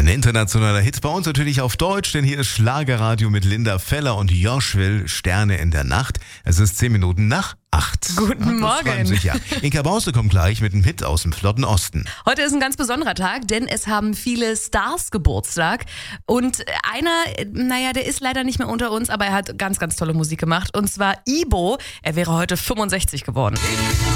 Ein internationaler Hit bei uns natürlich auf Deutsch, denn hier ist Schlagerradio mit Linda Feller und Joshua, Sterne in der Nacht. Es ist 10 Minuten nach 8. Guten Morgen. Sich, ja. Inka Bause kommt gleich mit einem Hit aus dem flotten Osten. Heute ist ein ganz besonderer Tag, denn es haben viele Stars Geburtstag. Und einer, der ist leider nicht mehr unter uns, aber er hat ganz, ganz tolle Musik gemacht. Und zwar Ibo. Er wäre heute 65 geworden.